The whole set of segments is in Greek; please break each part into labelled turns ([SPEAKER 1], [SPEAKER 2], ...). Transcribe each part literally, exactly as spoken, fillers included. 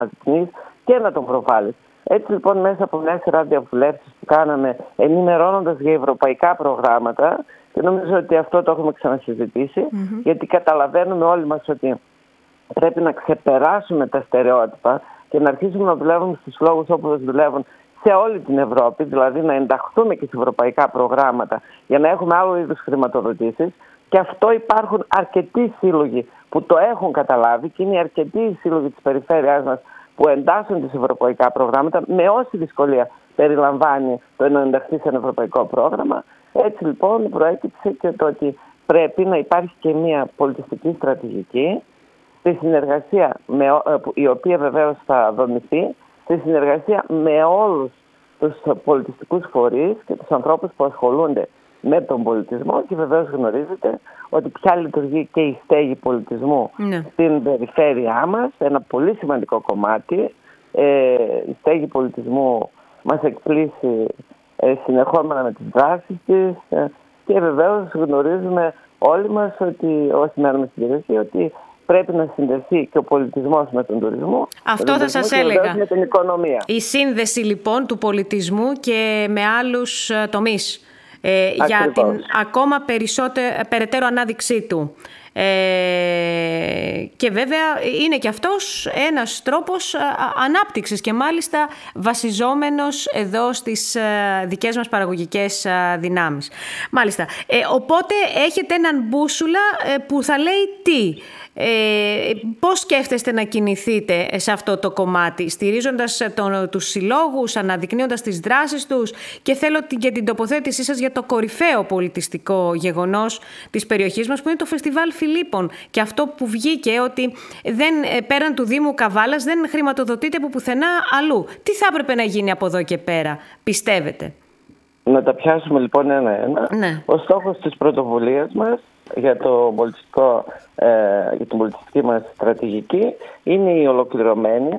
[SPEAKER 1] αναδεικνύεις και να τον προβάλλεις. Έτσι λοιπόν μέσα από μια σειρά διαβουλεύσεις που κάναμε ενημερώνοντας για ευρωπαϊκά προγράμματα, και νομίζω ότι αυτό το έχουμε ξανασυζητήσει, mm-hmm. γιατί καταλαβαίνουμε όλοι μας ότι πρέπει να ξεπεράσουμε τα στερεότυπα και να αρχίσουμε να δουλεύουμε στους λόγους όπως δουλεύουν σε όλη την Ευρώπη, δηλαδή να ενταχθούμε και σε ευρωπαϊκά προγράμματα για να έχουμε άλλου είδους χρηματοδοτήσεις. Και αυτό υπάρχουν αρκετοί σύλλογοι που το έχουν καταλάβει και είναι αρκετοί σύλλογοι της περιφέρειάς μας που εντάσσονται σε ευρωπαϊκά προγράμματα με όση δυσκολία περιλαμβάνει το να ενταχθεί σε ένα ευρωπαϊκό πρόγραμμα. Έτσι λοιπόν προέκυψε και το ότι πρέπει να υπάρχει και μια πολιτιστική στρατηγική στη συνεργασία, με, η οποία βεβαίως θα δομηθεί, στη συνεργασία με όλους τους πολιτιστικούς φορείς και τους ανθρώπους που ασχολούνται με τον πολιτισμό, και βεβαίως γνωρίζετε ότι πια λειτουργεί και η στέγη πολιτισμού ναι. στην περιφέρειά μας, ένα πολύ σημαντικό κομμάτι. Ε, η στέγη πολιτισμού μας εκπλήσει ε, συνεχόμενα με τις δράσεις της ε, και βεβαίως γνωρίζουμε όλοι μας ότι όσοι μένουμε στην περιοχή ότι πρέπει να συνδεθεί και ο πολιτισμός με τον τουρισμό.
[SPEAKER 2] Αυτό θα σας έλεγα.
[SPEAKER 1] Με την οικονομία.
[SPEAKER 2] Η σύνδεση λοιπόν του πολιτισμού και με άλλους τομείς ε, για την ακόμα περισσότερο, περαιτέρω ανάδειξή του. Ε, και βέβαια είναι και αυτός ένας τρόπος ανάπτυξης και μάλιστα βασιζόμενος εδώ στις δικές μας παραγωγικές δυνάμεις. Μάλιστα. Ε, οπότε έχετε έναν μπούσουλα που θα λέει τι. Ε, πώς σκέφτεστε να κινηθείτε σε αυτό το κομμάτι, στηρίζοντας τον, τους συλλόγους, αναδεικνύοντας τις δράσεις τους, και θέλω και την τοποθέτησή σας για το κορυφαίο πολιτιστικό γεγονός της περιοχής μας που είναι το Φεστιβάλ Φιλίππων, και αυτό που βγήκε ότι δεν, πέραν του Δήμου Καβάλας δεν χρηματοδοτείται από πουθενά αλλού. Τι θα έπρεπε να γίνει από εδώ και πέρα, πιστεύετε?
[SPEAKER 1] Να τα πιάσουμε λοιπόν ένα-ένα.
[SPEAKER 2] Ναι.
[SPEAKER 1] Ο στόχος της πρωτοβουλίας μας για, το πολιτιστικό, ε, για την πολιτιστική μας στρατηγική είναι η ολοκληρωμένη,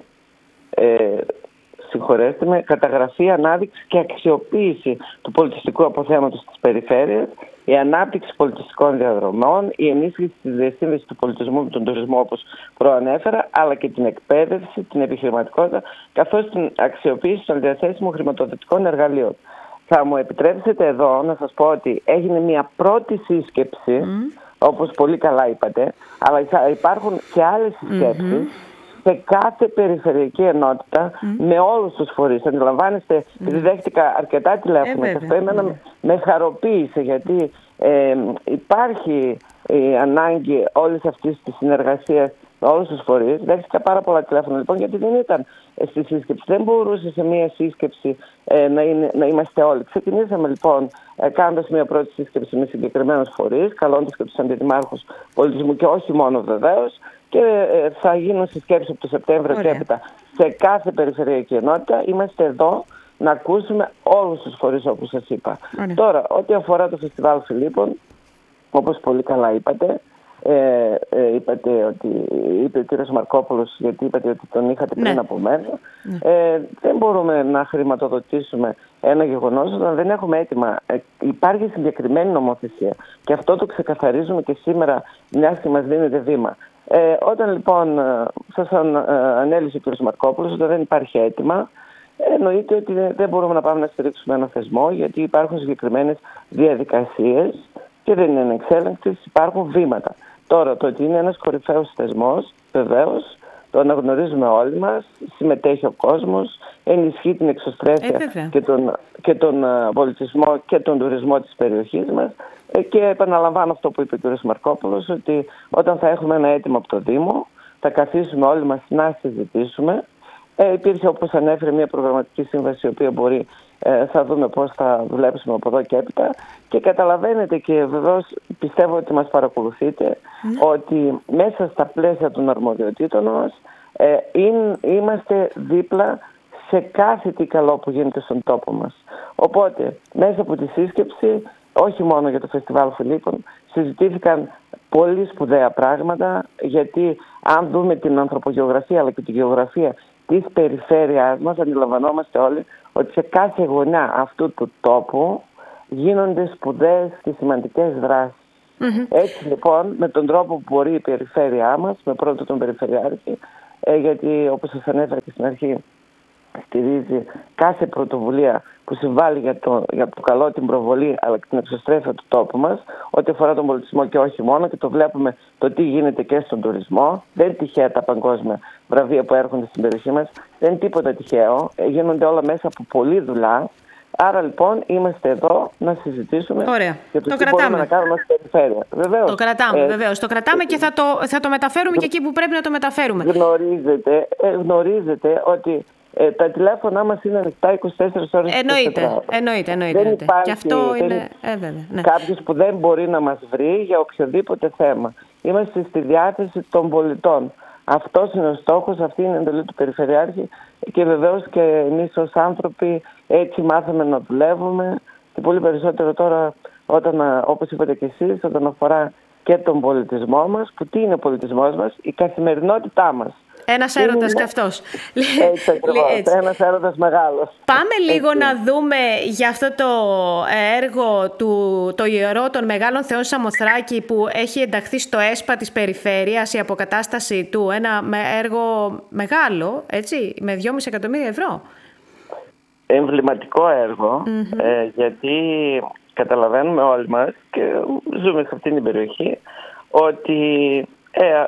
[SPEAKER 1] ε, συγχωρέστε με, καταγραφή, ανάδειξη και αξιοποίηση του πολιτιστικού αποθέματος της περιφέρειας, η ανάπτυξη πολιτιστικών διαδρομών, η ενίσχυση της διασύνδεσης του πολιτισμού με τον τουρισμό όπως προανέφερα, αλλά και την εκπαίδευση, την επιχειρηματικότητα, καθώς την αξιοποίηση των διαθέσιμων χρηματοδοτικών εργαλείων. Θα μου επιτρέψετε εδώ να σας πω ότι έγινε μια πρώτη σύσκεψη, mm. όπως πολύ καλά είπατε, αλλά θα υπάρχουν και άλλες συσκέψεις mm-hmm. σε κάθε περιφερειακή ενότητα mm. με όλους τους φορείς. Αντιλαμβάνεστε, mm. επειδή δέχτηκα αρκετά τηλέφωνα, ε, αυτό εμένα mm. με χαροποίησε, γιατί ε, υπάρχει η ανάγκη όλης αυτής της συνεργασίας με όλους τους φορείς. Δέχτηκα πάρα πολλά τηλέφωνα λοιπόν, γιατί δεν ήταν στη σύσκεψη. Δεν μπορούσε σε μία σύσκεψη ε, να, είναι, να είμαστε όλοι. Ξεκινήσαμε λοιπόν ε, κάνοντας μία πρώτη σύσκεψη με συγκεκριμένους φορείς, καλώντας και τους αντιδημάρχους πολιτισμού και όχι μόνο βεβαίως, και ε, θα γίνουν συσκέψεις από το Σεπτέμβριο και έπειτα σε κάθε περιφερειακή ενότητα. Είμαστε εδώ να ακούσουμε όλους τους φορείς όπως σας είπα. Ωραία. Τώρα, ό,τι αφορά το Φεστιβάλ Φιλίππων, όπως πολύ καλά είπατε, Ε, ε, είπατε ότι είπε ο κύριος Μαρκόπουλος, γιατί είπατε ότι τον είχατε πριν ναι. από μένα. Ναι. Ε, δεν μπορούμε να χρηματοδοτήσουμε ένα γεγονός όταν δεν έχουμε έτοιμα. Ε, υπάρχει συγκεκριμένη νομοθεσία και αυτό το ξεκαθαρίζουμε και σήμερα, μιας και μας δίνεται βήμα. Ε, όταν λοιπόν σας αν, ε, ανέλησε ο κύριος Μαρκόπουλος ότι δεν υπάρχει έτοιμα, εννοείται ότι δεν μπορούμε να πάμε να στηρίξουμε ένα θεσμό, γιατί υπάρχουν συγκεκριμένες διαδικασίες και δεν είναι ανεξέλεγκτες, υπάρχουν βήματα. Τώρα, το ότι είναι ένας κορυφαίος θεσμός, βεβαίως, το αναγνωρίζουμε όλοι μας, συμμετέχει ο κόσμος, ενισχύει την εξωστρέφεια ε, και, τον, και τον πολιτισμό και τον τουρισμό της περιοχής μας. Ε, και επαναλαμβάνω αυτό που είπε ο κ. Μαρκόπουλος, ότι όταν θα έχουμε ένα αίτημα από το Δήμο, θα καθίσουμε όλοι μας να συζητήσουμε. Ε, υπήρχε, όπως ανέφερε, μια προγραμματική σύμβαση, η οποία μπορεί, ε, θα δούμε πώς θα δουλέψουμε από εδώ και έπειτα. Και καταλαβαίνετε, και βεβαίως πιστεύω ότι μας παρακολουθείτε, mm. ότι μέσα στα πλαίσια των αρμοδιοτήτων μας ε, είναι, είμαστε δίπλα σε κάθε τι καλό που γίνεται στον τόπο μας. Οπότε, μέσα από τη σύσκεψη, όχι μόνο για το Φεστιβάλ Φιλίππων, συζητήθηκαν πολύ σπουδαία πράγματα, γιατί αν δούμε την ανθρωπογεωγραφία αλλά και τη γεωγραφία της περιφέρειας μας, αντιλαμβανόμαστε όλοι ότι σε κάθε γωνιά αυτού του τόπου γίνονται σπουδαίες και σημαντικές δράσεις. Mm-hmm. Έτσι λοιπόν, με τον τρόπο που μπορεί η περιφέρειά μας, με πρώτο τον Περιφερειάρχη, ε, γιατί όπως σας ανέφερα και στην αρχή, στηρίζει κάθε πρωτοβουλία που συμβάλλει για το, για το καλό, την προβολή αλλά και την εξωστρέφεια του τόπου μας, ό,τι αφορά τον πολιτισμό και όχι μόνο, και το βλέπουμε το τι γίνεται και στον τουρισμό. Δεν είναι τυχαία τα παγκόσμια βραβεία που έρχονται στην περιοχή μας, δεν είναι τίποτα τυχαίο, γίνονται όλα μέσα από πολλή δουλειά. Άρα λοιπόν είμαστε εδώ να συζητήσουμε.
[SPEAKER 2] Ωραία.
[SPEAKER 1] Για το,
[SPEAKER 2] το
[SPEAKER 1] τι
[SPEAKER 2] κρατάμε.
[SPEAKER 1] μπορούμε να κάνουμε στην περιφέρεια. Βεβαίως.
[SPEAKER 2] Το κρατάμε,
[SPEAKER 1] ε,
[SPEAKER 2] βεβαίως. Το κρατάμε ε, και θα το, θα το μεταφέρουμε και εκεί που πρέπει να το μεταφέρουμε.
[SPEAKER 1] Γνωρίζετε, ε, γνωρίζετε ότι ε, τα τηλέφωνά μας είναι ανοιχτά είκοσι τέσσερις ώρες.
[SPEAKER 2] Εννοείται, εννοείται, εννοείται.
[SPEAKER 1] Δεν υπάρχει,
[SPEAKER 2] και αυτό
[SPEAKER 1] δεν
[SPEAKER 2] είναι ε, βέβαια, ναι.
[SPEAKER 1] κάποιος που δεν μπορεί να μας βρει για οποιοδήποτε θέμα. Είμαστε στη διάθεση των πολιτών. Αυτός είναι ο στόχος, αυτή είναι η εντολή του Περιφερειάρχη και βεβαίως και εμείς ως άνθρωποι έτσι μάθαμε να δουλεύουμε και πολύ περισσότερο τώρα, όταν, όπως είπατε και εσείς, όταν αφορά και τον πολιτισμό μας, που τι είναι ο πολιτισμός μας, η καθημερινότητά μας.
[SPEAKER 2] Ένας έρωτας και αυτός.
[SPEAKER 1] Έτσι ακριβώς, ένας έρωτας μεγάλος.
[SPEAKER 2] Πάμε λίγο έτσι να δούμε για αυτό το έργο του το ιερό των Μεγάλων Θεών Σαμοθράκη που έχει ενταχθεί στο ΕΣΠΑ της περιφέρειας, η αποκατάσταση του, ένα έργο μεγάλο, έτσι, με δυόμισι εκατομμύρια ευρώ.
[SPEAKER 1] Εμβληματικό έργο, mm-hmm. ε, γιατί καταλαβαίνουμε όλοι μας και ζούμε σε αυτήν την περιοχή ότι ε,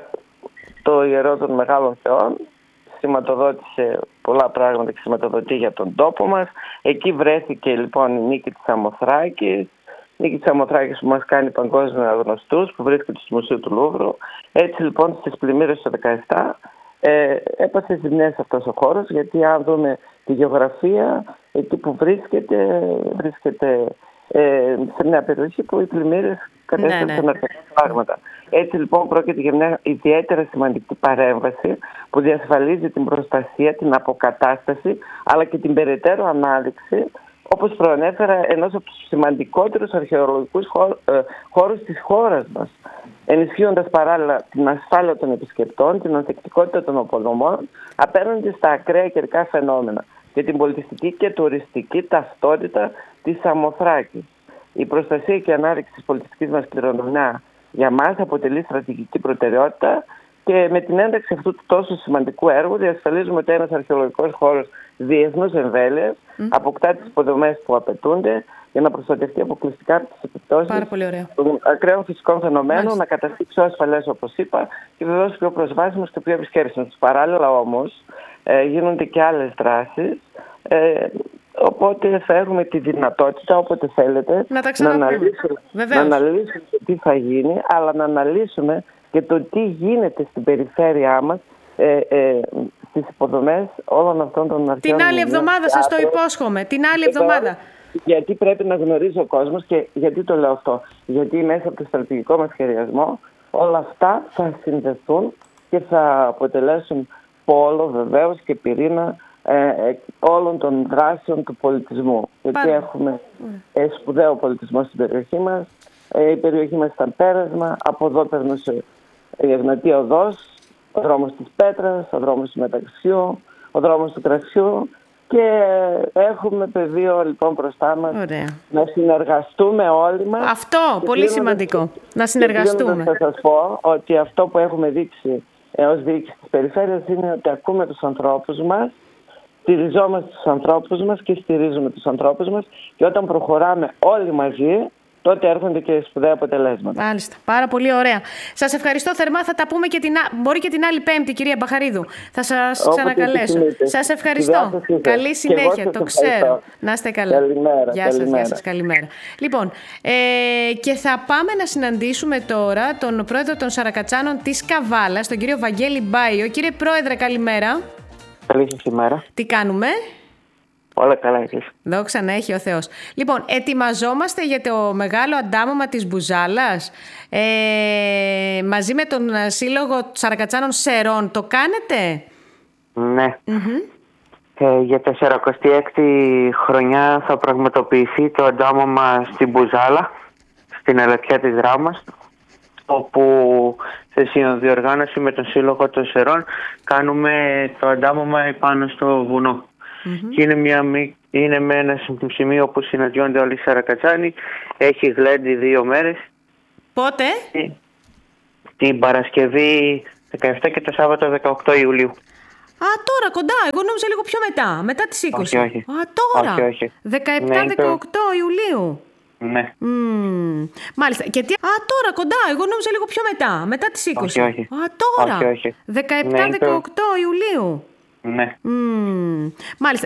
[SPEAKER 1] το ιερό των Μεγάλων Θεών σηματοδότησε πολλά πράγματα και σηματοδοτεί για τον τόπο μας. Εκεί βρέθηκε λοιπόν η νίκη της Σαμοθράκης, η νίκη της Σαμοθράκης που μας κάνει παγκόσμια γνωστούς, που βρίσκεται στο Μουσείο του Λούβρου. Έτσι λοιπόν στις πλημμύρες του δεκαεπτά ε, έπασε ζημιές αυτός ο χώρος, γιατί αν δούμε τη γεωγραφία, εκεί που βρίσκεται, βρίσκεται ε, σε μια περιοχή που οι πλημμύρες κατέστρεψαν ναι, ναι. αρκετά πράγματα. Έτσι λοιπόν πρόκειται για μια ιδιαίτερα σημαντική παρέμβαση που διασφαλίζει την προστασία, την αποκατάσταση αλλά και την περαιτέρω ανάδειξη, όπως προανέφερα, ενός από τους σημαντικότερους αρχαιολογικούς χώρους της χώρας μας, ενισχύοντας παράλληλα την ασφάλεια των επισκεπτών, την ανθεκτικότητα των αποδομών απέναντι στα ακραία καιρικά φαινόμενα και την πολιτιστική και τουριστική ταυτότητα της Σαμοθράκης. Η προστασία και η ανάδειξη της πολιτιστικής μας κληρονομιάς για μας αποτελεί στρατηγική προτεραιότητα και με την ένταξη αυτού του τόσο σημαντικού έργου διασφαλίζουμε ότι ένας αρχαιολογικός χώρος διεθνούς εμβέλειας mm. αποκτά τις υποδομές που απαιτούνται για να προστατευτεί αποκλειστικά από τις επιπτώσεις των ακραίων φυσικών φαινομένων, Μάλιστα. να καταστεί πιο ασφαλές όπως είπα και βεβαίως πιο προσβάσιμος και πιο επισκέψιμος. Παράλληλα όμως ε, γίνονται και άλλες δράσεις. Ε, Οπότε θα έχουμε τη δυνατότητα, όποτε θέλετε, να, να, αναλύσουμε, να αναλύσουμε τι θα γίνει, αλλά να αναλύσουμε και το τι γίνεται στην περιφέρειά μας, ε, ε, στις υποδομές όλων αυτών των αρχαίων.
[SPEAKER 2] Την άλλη εβδομάδα, σας το υπόσχομαι, την άλλη εβδομάδα.
[SPEAKER 1] Γιατί πρέπει να γνωρίζει ο κόσμος και γιατί το λέω αυτό. Γιατί μέσα από το στρατηγικό μας σχεδιασμό όλα αυτά θα συνδεθούν και θα αποτελέσουν πόλο βεβαίως και πυρήνα Ε, όλων των δράσεων του πολιτισμού. Γιατί Πάρα. έχουμε ε, σπουδαίο πολιτισμό στην περιοχή μας. Ε, η περιοχή μας ήταν πέρασμα. Από εδώ περνούσε η Ευνατία Οδός, ο δρόμος της Πέτρας, ο δρόμος του Μεταξιού, ο δρόμος του Κρασιού και έχουμε πεδίο λοιπόν μπροστά μας
[SPEAKER 2] Ωραία.
[SPEAKER 1] να συνεργαστούμε όλοι μας.
[SPEAKER 2] Αυτό, πολύ σημαντικό. Να συνεργαστούμε.
[SPEAKER 1] Θα σας πω ότι αυτό που έχουμε δείξει ε, ως διοίκηση της περιφέρειας είναι ότι ακούμε τους ανθρώπους μας, στηριζόμαστε τους ανθρώπους μας και στηρίζουμε τους ανθρώπους μας και όταν προχωράμε όλοι μαζί, τότε έρχονται και σπουδαία αποτελέσματα.
[SPEAKER 2] Μάλιστα. Πάρα πολύ ωραία. Σας ευχαριστώ θερμά. Θα τα πούμε και την, μπορεί και την άλλη Πέμπτη, κυρία Μπαχαρίδου. Θα σας Όποτε ξανακαλέσω. Σας ευχαριστώ. Καλή συνέχεια. Το ξέρω. Να είστε καλά.
[SPEAKER 1] Καλημέρα.
[SPEAKER 2] Γεια σας. Γεια σας. Καλημέρα. Λοιπόν, ε, και θα πάμε να συναντήσουμε τώρα τον πρόεδρο των Σαρακατσάνων της Καβάλας, τον κύριο Βαγγέλη Μπάιο. Κύριε Πρόεδρε, καλημέρα.
[SPEAKER 1] Καλή σας ημέρα.
[SPEAKER 2] Τι κάνουμε?
[SPEAKER 1] Όλα καλά εσείς.
[SPEAKER 2] Δόξα να έχει ο Θεός. Λοιπόν, ετοιμαζόμαστε για το μεγάλο αντάμωμα της Μπουζάλας ε, μαζί με τον Σύλλογο Σαρακατσάνων Σερών. Το κάνετε?
[SPEAKER 3] Ναι. Mm-hmm. Ε, για τη σαρακοστή έκτη χρονιά θα πραγματοποιηθεί το αντάμωμα στην Μπουζάλα, στην Ελαττιά της Δράμας, όπου σε συνδιοργάνωση με τον Σύλλογο των Σερών κάνουμε το αντάμωμα επάνω στο βουνό. Mm-hmm. Και είναι, μια, είναι με ένα σημείο που συναντιόνται όλοι οι Σαρακατσάνοι. Έχει γλέντι δύο μέρες.
[SPEAKER 2] Πότε?
[SPEAKER 3] Την Παρασκευή δεκαεπτά και το Σάββατο δεκαοκτώ Ιουλίου.
[SPEAKER 2] Α, τώρα κοντά. Εγώ νόμιζα λίγο πιο μετά. Μετά τις είκοσι.
[SPEAKER 3] Όχι, όχι.
[SPEAKER 2] Α, τώρα.
[SPEAKER 3] Όχι, όχι.
[SPEAKER 2] δεκαεπτά δεκαοκτώ
[SPEAKER 3] Ναι,
[SPEAKER 2] Ιουλίου.
[SPEAKER 3] Ναι.
[SPEAKER 2] Mm, μάλιστα. Και τι... Α, τώρα κοντά. Εγώ νόμιζα λίγο πιο μετά. Μετά τις είκοσι.
[SPEAKER 3] Όχι, όχι.
[SPEAKER 2] Α, τώρα.
[SPEAKER 3] Όχι, όχι.
[SPEAKER 2] δεκαεπτά δεκαοκτώ
[SPEAKER 3] Ναι,
[SPEAKER 2] Ιουλίου.
[SPEAKER 3] Ναι.
[SPEAKER 2] Mm, μάλιστα.